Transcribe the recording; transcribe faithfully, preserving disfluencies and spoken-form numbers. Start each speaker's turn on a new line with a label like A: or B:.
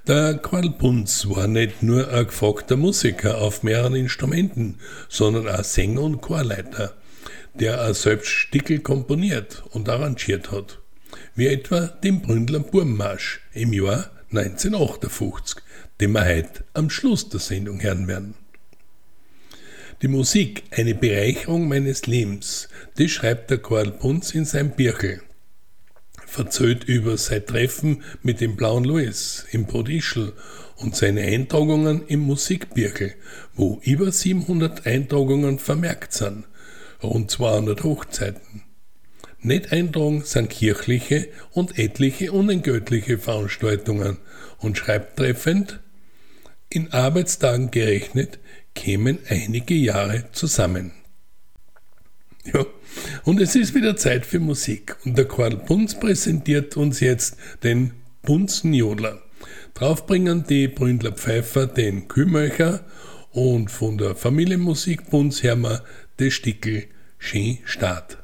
A: Der Karl Punz war nicht nur ein gefragter Musiker auf mehreren Instrumenten, sondern auch Sänger und Chorleiter, der auch selbst Stickel komponiert und arrangiert hat. Wie etwa den Bründler Burmmarsch im Jahr neunzehnhundertachtundfünfzig, den wir heute am Schluss der Sendung hören werden. Die Musik, eine Bereicherung meines Lebens, das schreibt der Karl Punz in seinem Birchel. Verzählt über sein Treffen mit dem Blauen Louis im Bad Ischl und seine Eintragungen im Musikbirchel, wo über siebenhundert Eintragungen vermerkt sind, rund zweihundert Hochzeiten. Nicht eintragen sind kirchliche und etliche unentgeltliche Veranstaltungen und schreibt treffend: In Arbeitstagen gerechnet kämen einige Jahre zusammen. Ja, und es ist wieder Zeit für Musik und der Karl Punz präsentiert uns jetzt den Punzenjodler. Drauf bringen die Bründler Pfeifer den Kühlmöcher und von der Familienmusik Punz hören wir das Stickel Schön Start.